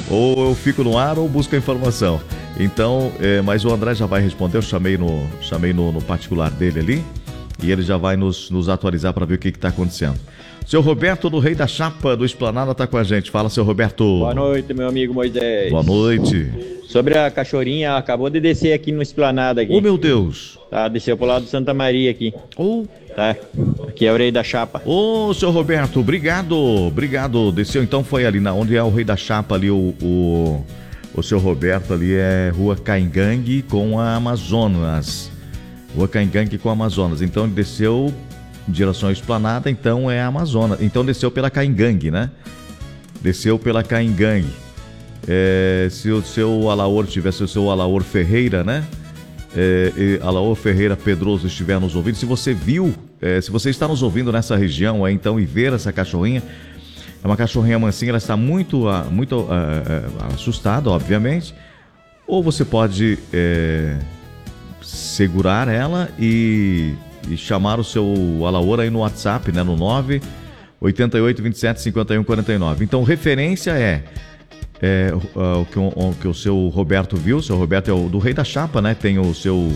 Ou eu fico no ar ou busco a informação. Então, mas o André já vai responder, eu chamei no particular dele ali, e ele já vai nos atualizar para ver o que está acontecendo. Seu Roberto do Rei da Chapa do Esplanada está com a gente. Fala, seu Roberto. Boa noite, meu amigo Moisés. Boa noite. Sobre a cachorrinha, acabou de descer aqui no Esplanada aqui. Oh, meu Deus. Tá, desceu pro lado de Santa Maria aqui. Tá, aqui é o Rei da Chapa. Ô, seu Roberto, obrigado. Desceu, então foi ali, onde é o Rei da Chapa ali, o seu Roberto ali é Rua Caingangue com a Amazonas. Rua Caingangue com a Amazonas. Então ele desceu em direção à Esplanada, então é a Amazonas. Então desceu pela Caingangue, né? Desceu pela Caingangue. Se o seu Alaor tivesse o seu Alaor Ferreira, né? Alaor Ferreira Pedroso estiver nos ouvindo, se você viu, se você está nos ouvindo nessa região, então, e ver essa cachorrinha, é uma cachorrinha mansinha, ela está muito assustada, obviamente, ou você pode segurar ela e chamar o seu Alaor aí no WhatsApp, né, no 988 27 51 49. Então, referência o que o seu Roberto viu. O seu Roberto é o do Rei da Chapa, né? Tem o seu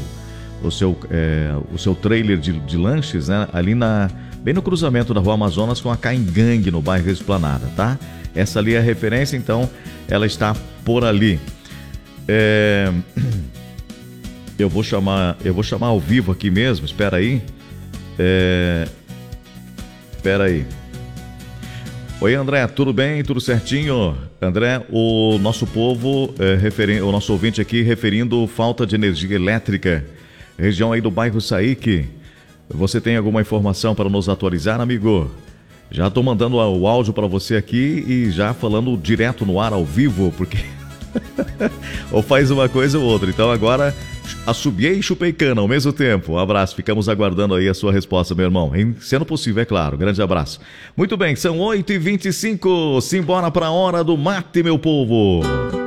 trailer de lanches, né? Ali bem no cruzamento da Rua Amazonas com a Caingangue, no bairro Esplanada, tá? Essa ali é a referência, então ela está por ali. Eu vou chamar ao vivo aqui mesmo, espera aí. Oi, André, tudo bem? Tudo certinho? André, o nosso povo, o nosso ouvinte aqui referindo falta de energia elétrica, região aí do bairro Saíque. Você tem alguma informação para nos atualizar, amigo? Já estou mandando o áudio para você aqui e já falando direto no ar, ao vivo, porque ou faz uma coisa ou outra. Então agora assobiei e chupei cana ao mesmo tempo. Um abraço, ficamos aguardando aí a sua resposta, meu irmão. Sendo possível, é claro. Grande abraço. Muito bem, são 8h25. Simbora para a hora do mate, meu povo.